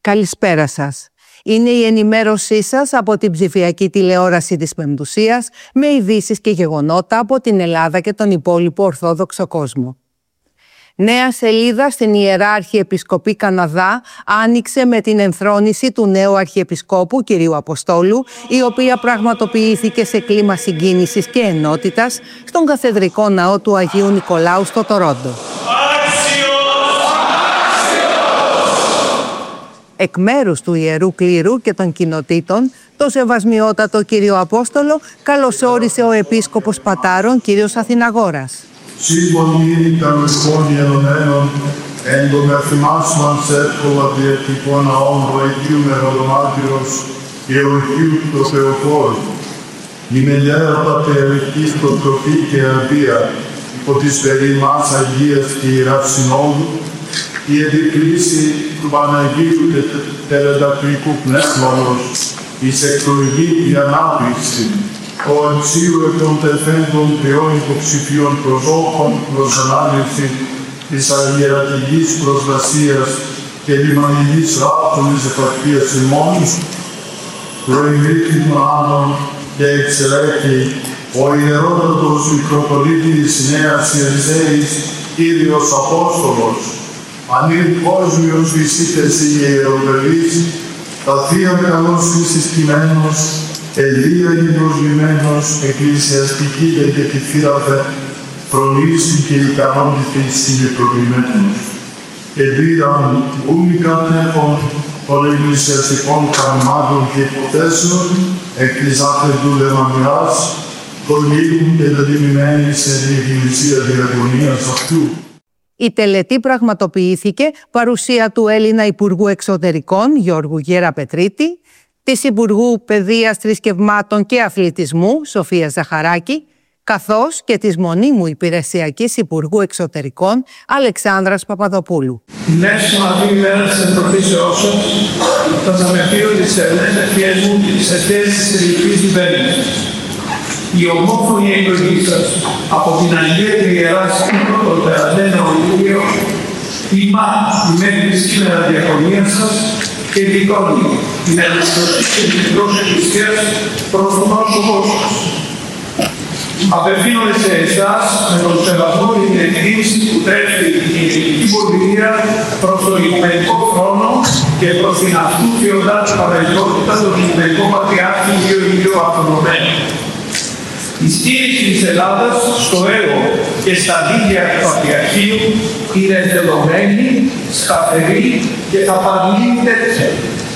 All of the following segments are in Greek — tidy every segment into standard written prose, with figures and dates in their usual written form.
Καλησπέρα σας. Είναι η ενημέρωσή σας από την ψηφιακή τηλεόραση της Πεμπτουσίας με ειδήσεις και γεγονότα από την Ελλάδα και τον υπόλοιπο Ορθόδοξο κόσμο. Νέα σελίδα στην Ιερά Αρχιεπισκοπή Καναδά άνοιξε με την ενθρόνηση του νέου Αρχιεπισκόπου κυρίου Αποστόλου, η οποία πραγματοποιήθηκε σε κλίμα συγκίνησης και ενότητας στον Καθεδρικό Ναό του Αγίου Νικολάου στο Τορόντο. Εκ μέρους του Ιερού Κλήρου και των κοινοτήτων, το Σεβασμιότατο κύριο Απόστολο καλωσόρισε ο Επίσκοπος Πατάρων κύριος Αθηναγόρας. Σύμφωνοι τα λεσπόνια ενωμένων, εν το μεθυμάσμαν σέρκολα διατυπών αών του Αγίου Μεροδομάτυρος και ορχείου του Θεοφόρου. Η μελιέρωτα περιοχής προτροφή και αρδία, υπό της περίμας Αγίας και Ιεράς Συνόδου, η επικρίση του Παναγίου και τελετακτρικού πνεύματος, εις εκλογή και ανάπτυξη, ο αξίου εκ των τεθέντων τριών υποψηφίων προσώπων προς ανάληψη της αγιερατικής προστασίας και λιμανικής ράπτων της επαρχίας ημών, προηγήθη των άλλων και εξαιρέθη ο ιερότατος Μικροπολίτης Νέας Ιερσέης Κύριος Απόστολος, ανήλ κόσμιος βυσίτες η ιεροβελής, τα θεία καλώς συσκημένος, Ελία προσλημμένος, εκκλησιαστική και κεφύραφε, προλύσει και ικανότητη συνεπροβλημένος. Ελπίδαν ούνικα τέχον των εκκλησιαστικών πραγμάτων και υποθέσεων, εκ της άθετου λεμαμιάς, κολλήγουν και τετιμημένοι σε την εκκλησία διαγωνίας αυτού. Η τελετή πραγματοποιήθηκε παρουσία του Έλληνα Υπουργού Εξωτερικών Γιώργου Γεραπετρίτη, της Υπουργού Παιδείας, Θρησκευμάτων και Αθλητισμού Σοφίας Ζαχαράκη, καθώς και της Μονίμου Υπηρεσιακής Υπουργού Εξωτερικών Αλεξάνδρας Παπαδοπούλου. Την εύσημα αυτή ημέρα της εμπροχήσεώς σας, θα σας μεταφέρω τις θερινές ευχές μου και τις ευχές της ελληνικής κυβέρνησης. Η ομόφωνη εκλογή σας από την Αγία και Ιερά Σύμβουλο των περασμένων Ιούλιο, τιμά τη μέχρι σήμερα διακονία σας και δικαιώνει την ελευθερία και την δόση Χριστίας προς το πρόσωπό σας. Απευθύνομαι σε εσάς με τον σεβασμό και την εκτίμηση που τρέφει η ελληνική πολιτεία προς το οικουμενικό χρόνο και προς την αυτού θεοδά της παραγωγικότητα των οικουμενικών πατριάρχων Γεωργίου Αυτονομμένου. Η στήριξη της Ελλάδας στο έργο και στα δίκαια του Πατριαρχείου είναι δεδομένη, σταθερή και θα παραμείνει τέτοια.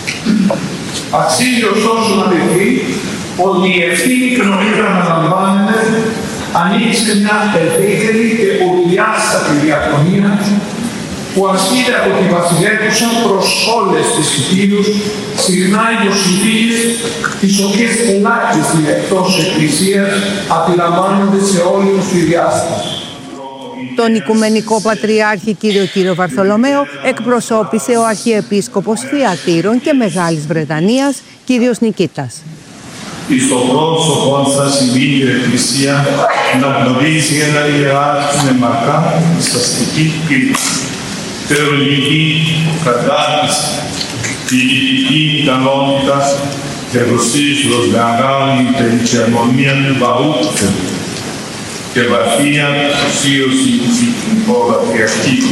Αξίζει ωστόσο να δειχθεί ότι η ευθύνη που νομίζω να αναλαμβάνεται ανήκει σε μια ευρύτερη και πολυδιάστατη διακτονία που ασκείται από τη βασιλέτουσα προς όλες τις υπήρους, συχνά υποσυνθήκες, τις οποίες ελάχιστοι εκτός Εκκλησίας αντιλαμβάνονται σε όλη τη διάσταση. Τον Οικουμενικό Πατριάρχη κύριο Βαρθολομαίο εκπροσώπησε ο Αρχιεπίσκοπος Θειατήρων και Μεγάλης Βρετανίας κύριος Νικήτας. Εις το πρόσωπο σας η Βίλια Εκκλησία να γνωρίζει ένα ιερά με μακρά σταστική κρίση, θεολογική κατάρτιση, ποιητική ικανότητα και προσήλωσης μεγάλη περιτερμονία του βαούτου και βαθία ουσίωση του Εθνικού Πατριαρχείου.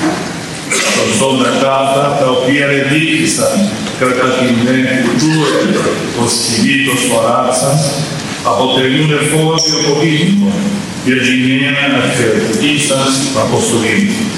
Ωστόσο τα οποία ρεδίχθησαν κατά την κουλτούρα ως κυλίτος φοράτσας αποτελούν εφόδιο πολύτιμο για την νέα αρχαιοτική σας αποστολή.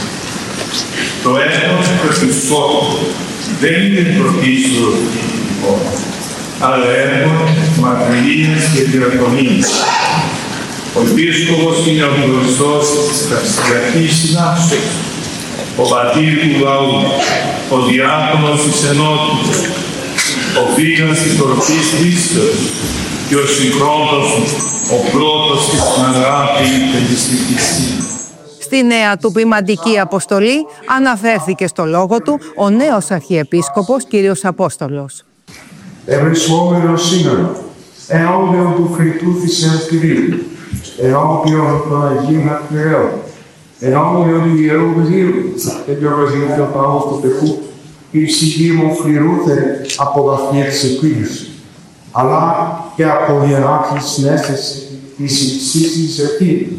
Το έθνος του Χριστόφου δεν είναι πρωτίστως δυτικό, αλλά έργο μακριλίας και διακονίας. Ο Επίσκοπος είναι ο γνωριστός της Χριστιανικής Συνάψεως, ο πατήρ του λαού, ο διάκονος της ενότητας, ο φύγας της ορθής πίστεως και ο συγχρόνος ο πρώτος της αγάπη και της θρησκείας. Στη νέα του ποιμαντική αποστολή αναφέρθηκε στο λόγο του ο νέος Αρχιεπίσκοπος κύριος Απόστολος. Ευρισκόμενος σήμερα, ενώπιον του Χριστού Θησιαστηρίου, ενώπιον των Αγίων Αρχιερέων, ενώπιον του Ιερού Βυζίρου και του Ευαγγελίου Παόλου του Τεχού, η ψυχή μου φληρούται από βαθιά της εκκλήσης, αλλά και από ιεράρχη συνέστηση της υψίστης ευχή.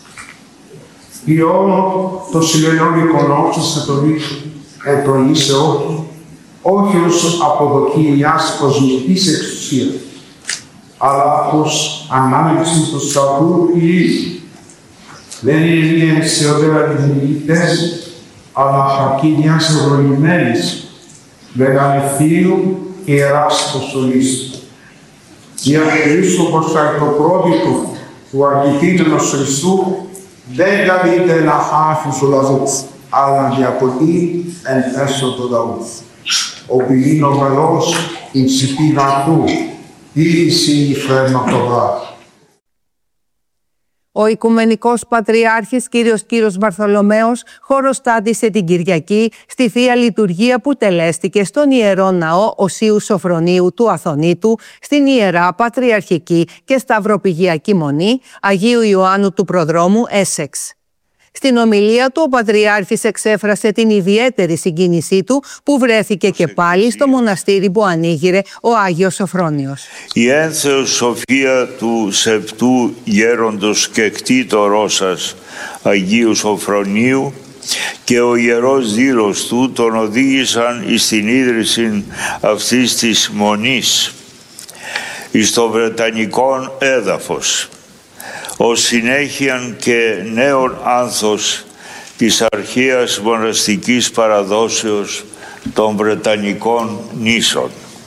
Ιώνω το σημερινό εικονός της εντολής σε όχι ως αποδοκή μιας κοσμικής εξουσίας, αλλά ως ανάληψη του σταυρού Ιησού. Δεν είναι μια αισιοδέρα δημιουργητές, αλλά αρκεί μιας ευρωλημένης, μεγαληθείου και ιεράς αποστολής. Διατηρήσω πως το πρότυπο του αρχιτεκτόνος Χριστού δεν καλείται να χάσει του λαούς, αλλά να διακοπεί εν έσω του λαούς. Όπου είναι ο καλός, η ψηφίδα του, ήρυση η φρενοτοβά. Ο Οικουμενικός Πατριάρχης Κύρος Βαρθολομαίος χωροστάτησε την Κυριακή στη Θεία Λειτουργία που τελέστηκε στον Ιερό Ναό Οσίου Σοφρονίου του Αθωνήτου, στην Ιερά Πατριαρχική και Σταυροπηγιακή Μονή Αγίου Ιωάννου του Προδρόμου Έσεξ. Στην ομιλία του, ο Πατριάρχης εξέφρασε την ιδιαίτερη συγκίνησή του που βρέθηκε και πάλι στο μοναστήρι που ανοίγειρε ο Άγιος Σοφρόνιος. Η ένθεος σοφία του σεπτού γέροντος και κτήτορός σας Αγίου Σοφρονίου και ο ιερός δήλος του τον οδήγησαν εις την ίδρυση αυτής της μονής εις το βρετανικόν έδαφος, ως συνέχειαν και νέον άνθος της αρχαίας μοναστικής παραδόσεως των Βρετανικών νήσων.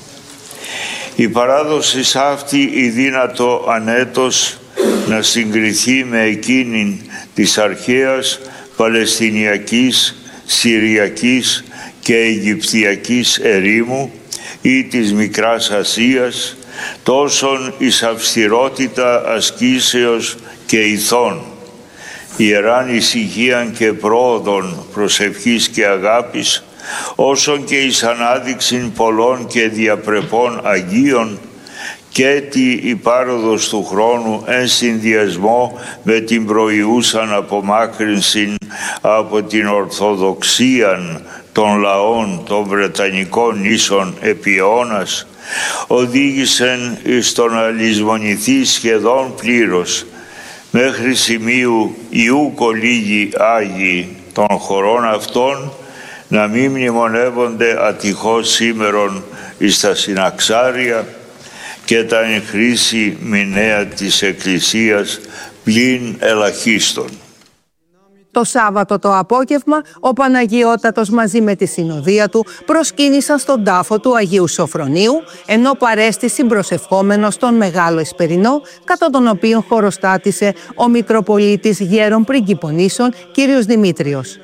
Η παράδοση αυτή η δύνατο ανέτος να συγκριθεί με εκείνην της αρχαίας Παλαιστινιακής, Συριακής και Αιγυπτιακής ερήμου ή της Μικράς Ασίας, τόσον εις αυστηρότητα ασκήσεως και ηθών, ιεράν ησυχίαν και πρόοδον προσευχής και αγάπης, όσον και εις ανάδειξην πολλών και διαπρεπών Αγίων, και η πάροδος του χρόνου εν συνδυασμό με την προϊούσαν απομάκρυνσιν από την Ορθοδοξίαν των λαών των Βρετανικών νήσων επί αιώνας, οδήγησεν εις το να λησμονηθεί σχεδόν πλήρως μέχρι σημείου ιούκο λίγοι Άγιοι των χωρών αυτών να μην μνημονεύονται ατυχώς σήμερον εις τα συναξάρια και τα εν χρήση μηνέα της Εκκλησίας πλην ελαχίστων. Το Σάββατο το απόγευμα, ο Παναγιώτατος μαζί με τη συνοδεία του προσκύνησαν στον τάφο του Αγίου Σοφρονίου, ενώ παρέστη συμπροσευχόμενος τον Μεγάλο Εσπερινό, κατά τον οποίον χωροστάτησε ο Μητροπολίτης Γέρων Πριγκιπονήσων κ. Δημήτριος.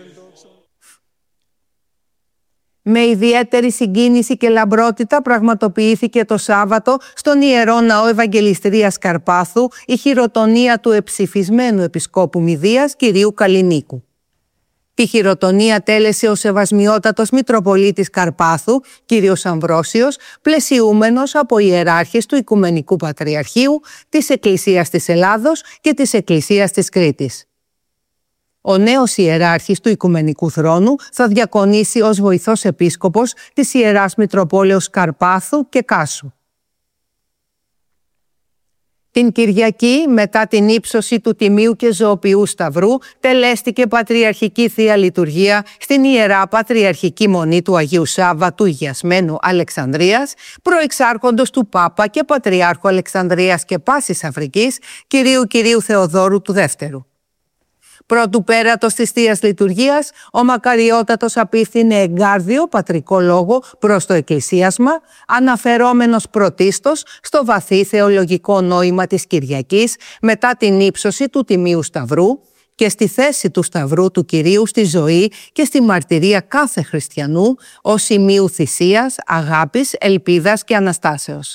Με ιδιαίτερη συγκίνηση και λαμπρότητα πραγματοποιήθηκε το Σάββατο στον Ιερό Ναό Ευαγγελιστρίας Καρπάθου η χειροτονία του εψηφισμένου Επισκόπου Μηδίας κ. Καλλινίκου. Τη χειροτονία τέλεσε ο Σεβασμιότατος Μητροπολίτης Καρπάθου κ. Αμβρόσιος, πλαισιούμενος από ιεράρχες του Οικουμενικού Πατριαρχείου, της Εκκλησίας της Ελλάδος και της Εκκλησίας της Κρήτης. Ο νέος ιεράρχης του Οικουμενικού Θρόνου θα διακονήσει ως βοηθός επίσκοπος της Ιεράς Μητροπόλεως Καρπάθου και Κάσου. Την Κυριακή, μετά την ύψωση του Τιμίου και Ζωοποιού Σταυρού, τελέστηκε Πατριαρχική Θεία Λειτουργία στην Ιερά Πατριαρχική Μονή του Αγίου Σάββα του Υγιασμένου Αλεξανδρίας, προεξάρχοντος του Πάπα και Πατριάρχου Αλεξανδρίας και Πάσης Αφρικής, Κυρίου Θεοδόρου του Δεύτερου. Πρώτου πέρατος της Θείας Λειτουργίας, ο Μακαριότατος απίφθινε εγκάρδιο πατρικό λόγο προς το εκκλησίασμα, αναφερόμενος πρωτίστως στο βαθύ θεολογικό νόημα της Κυριακής μετά την ύψωση του Τιμίου Σταυρού και στη θέση του Σταυρού του Κυρίου στη ζωή και στη μαρτυρία κάθε χριστιανού ως σημείου θυσίας, αγάπης, ελπίδας και Αναστάσεως.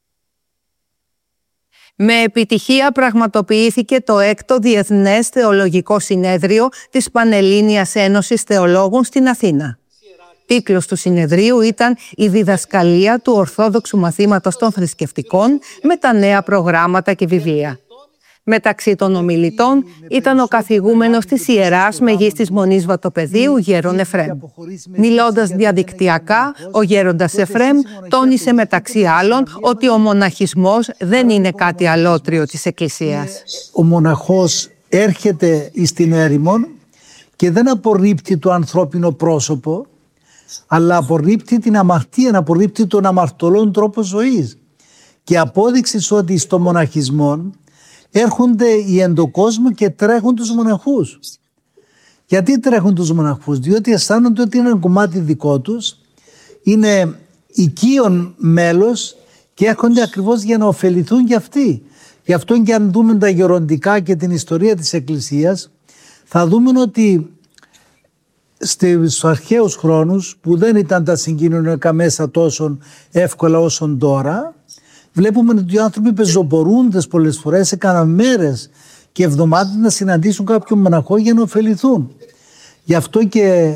Με επιτυχία πραγματοποιήθηκε το 6ο Διεθνές Θεολογικό Συνέδριο της Πανελλήνιας Ένωσης Θεολόγων στην Αθήνα. Τίτλος του συνεδρίου ήταν «Η διδασκαλία του Ορθόδοξου Μαθήματος των Θρησκευτικών με τα νέα προγράμματα και βιβλία». Μεταξύ των ομιλητών ήταν ο καθηγούμενος της Ιεράς Μεγίστης Μονής Βατοπεδίου, γέρον Εφρέμ. Μιλώντας διαδικτυακά, ο γέροντας Εφρέμ τόνισε μεταξύ άλλων ότι ο μοναχισμός δεν είναι κάτι αλότριο της Εκκλησίας. Ο μοναχός έρχεται στην έρημον και δεν απορρίπτει το ανθρώπινο πρόσωπο, αλλά απορρίπτει την αμαρτία, απορρίπτει τον αμαρτωλόν τρόπο ζωής. Και απόδειξη ότι στο μοναχισμό έρχονται οι εντοκόσμοι και τρέχουν τους μοναχούς. Γιατί τρέχουν τους μοναχούς? Διότι αισθάνονται ότι είναι ένα κομμάτι δικό τους, είναι οικείον μέλος και έρχονται ακριβώς για να ωφεληθούν κι αυτοί. Γι' αυτό και αν δούμε τα γεροντικά και την ιστορία της Εκκλησίας, θα δούμε ότι στους αρχαίους χρόνους, που δεν ήταν τα συγκοινωνιακά μέσα τόσο εύκολα όσο τώρα, βλέπουμε ότι οι άνθρωποι πεζοπορούντες πολλές φορές έκαναν μέρες και εβδομάδες να συναντήσουν κάποιον μοναχό για να ωφεληθούν. Γι' αυτό και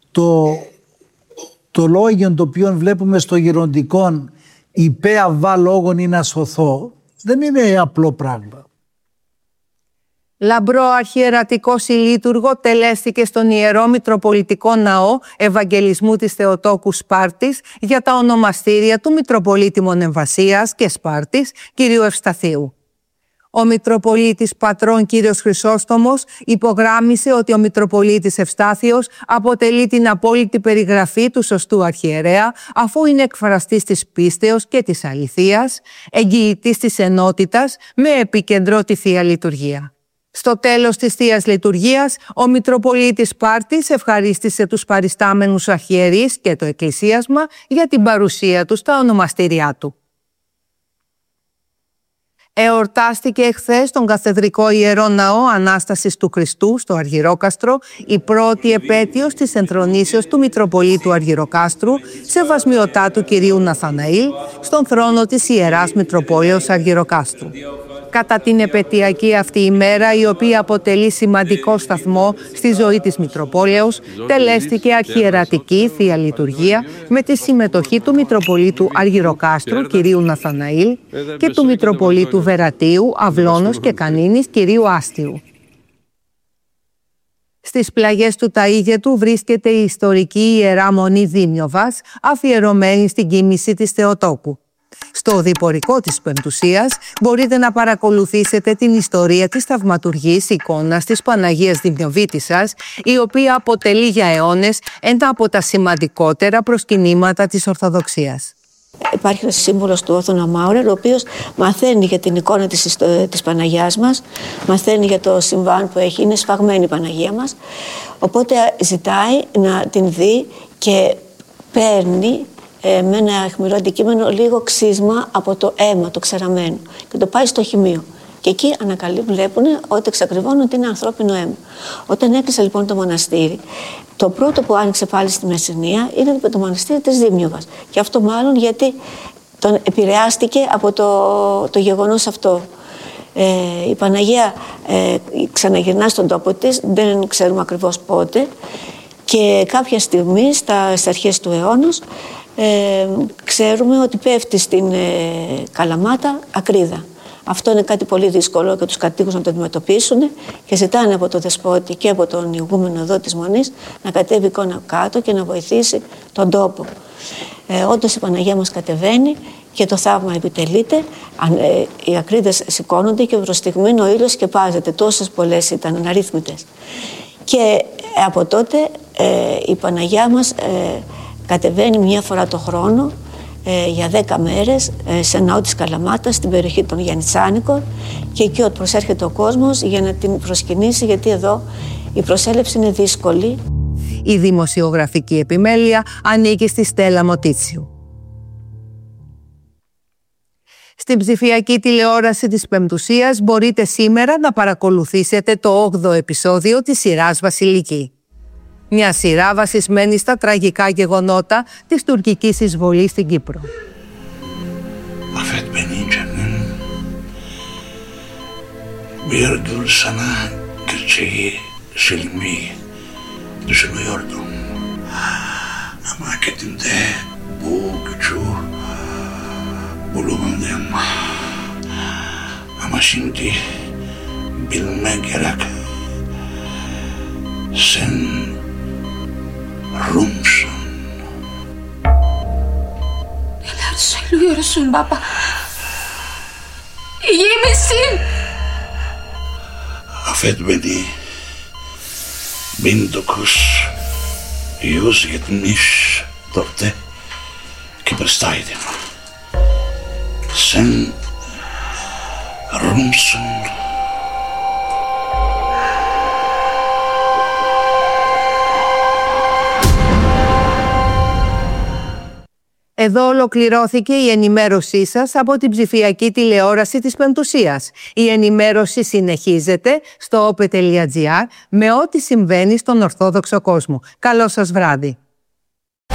το λόγιο το οποίο βλέπουμε στο γεροντικό, «Υπέ αβά λόγον ή να σωθώ», δεν είναι απλό πράγμα. Λαμπρό αρχιερατικό συλλήτουργο τελέστηκε στον Ιερό Μητροπολιτικό Ναό Ευαγγελισμού της Θεοτόκου Σπάρτης για τα ονομαστήρια του Μητροπολίτη Μονεμβασίας και Σπάρτης, κ. Ευσταθίου. Ο Μητροπολίτης Πατρών κ. Χρυσόστομος υπογράμμισε ότι ο Μητροπολίτης Ευστάθιος αποτελεί την απόλυτη περιγραφή του σωστού αρχιερέα, αφού είναι εκφραστής της πίστεως και της αληθείας, εγγυητής της ενότητας με επίκεντρο τη Θεία Λειτουργία. Στο τέλος της Θείας Λειτουργίας, ο Μητροπολίτης Σπάρτης ευχαρίστησε τους παριστάμενους αρχιερείς και το εκκλησίασμα για την παρουσία του στα ονομαστήριά του. Εορτάστηκε εχθές στον Καθεδρικό Ιερό Ναό Ανάστασης του Χριστού στο Αργυρόκαστρο η πρώτη επέτειος της ενθρονήσεως του Μητροπολίτου Αργυροκάστρου σε βασμιωτά του Κυρίου Ναθαναήλ στον θρόνο της Ιεράς Μητροπόλεως Αργυροκάστρου. Κατά την επετειακή αυτή ημέρα, η οποία αποτελεί σημαντικό σταθμό στη ζωή της Μητροπόλεως, τελέστηκε αρχιερατική Θεία Λειτουργία με τη συμμετοχή του Μητροπολίτου Αργυροκάστρου Κυρίου Ναθαναήλ και του Μητροπολίτου Βερατίου, Αυλώνος και Κανίνης Κυρίου Άστιου. Στις πλαγιές του Ταΐγετου βρίσκεται η ιστορική Ιερά Μονή Δίμιοβας, αφιερωμένη στην κοίμηση της Θεοτόκου. Στο διπορικό της Πεμπτουσίας μπορείτε να παρακολουθήσετε την ιστορία της θαυματουργής εικόνας της Παναγίας Δημιοβίτισσας, η οποία αποτελεί για αιώνες ένα από τα σημαντικότερα προσκυνήματα της Ορθοδοξίας. Υπάρχει ένας σύμβολος του Όθωνα Μάουρερ, ο οποίος μαθαίνει για την εικόνα της Παναγιάς μας, μαθαίνει για το συμβάν που έχει, είναι σφαγμένη η Παναγία μας, οπότε ζητάει να την δει και παίρνει με ένα αιχμηρό αντικείμενο λίγο ξύσμα από το αίμα, το ξεραμένο, και το πάει στο χημείο. Και εκεί βλέπουν ότι εξακριβώνουν ότι είναι ανθρώπινο αίμα. Όταν έκλεισε λοιπόν το μοναστήρι, το πρώτο που άνοιξε πάλι στη Μεσσηνία είναι το μοναστήρι της Δίμιοβας. Και αυτό μάλλον γιατί τον επηρεάστηκε από το γεγονός αυτό. Η Παναγία ξαναγυρνά στον τόπο της, δεν ξέρουμε ακριβώς πότε, και κάποια στιγμή στις αρχές του αιώνος ξέρουμε ότι πέφτει στην Καλαμάτα ακρίδα. Αυτό είναι κάτι πολύ δύσκολο για τους κατοίκους να το αντιμετωπίσουν και ζητάνε από τον Δεσπότη και από τον ηγούμενο εδώ της Μονής να κατέβει εικόνα κάτω και να βοηθήσει τον τόπο. Όντως η Παναγία μας κατεβαίνει και το θαύμα επιτελείται. Οι ακρίδες σηκώνονται και προς στιγμήν ο ήλιος σκεπάζεται. Τόσες πολλές ήταν, αναρρύθμιτες. Και από τότε η Παναγιά μας κατεβαίνει μία φορά το χρόνο για 10 μέρες σε ναό της Καλαμάτας στην περιοχή των Γιαννητσάνικων, και εκεί προσέρχεται ο κόσμος για να την προσκυνήσει, γιατί εδώ η προσέλευση είναι δύσκολη. Η δημοσιογραφική επιμέλεια ανήκει στη Στέλλα Μοτίτσιου. Στην ψηφιακή τηλεόραση της Πεμπτουσίας μπορείτε σήμερα να παρακολουθήσετε το 8ο επεισόδιο της σειράς Βασιλική. Μια σειρά βασισμένη στα τραγικά γεγονότα της τουρκικής εισβολής στην Κύπρο. Affet beni canım. Bir dur sana gerçeği silmeyi düşünüyordum. Ama kendimde bu gücü bulamadım. Ama şimdi bilmeggerek sen Rumsun. Neler söylüyorsun baba? İyi misin? Affet beni. 1974'te Kıbrıs'taydım. Sen Rumsun. Εδώ ολοκληρώθηκε η ενημέρωσή σας από την ψηφιακή τηλεόραση της Πεμπτουσίας. Η ενημέρωση συνεχίζεται στο ope.gr με ό,τι συμβαίνει στον Ορθόδοξο κόσμο. Καλό σας βράδυ.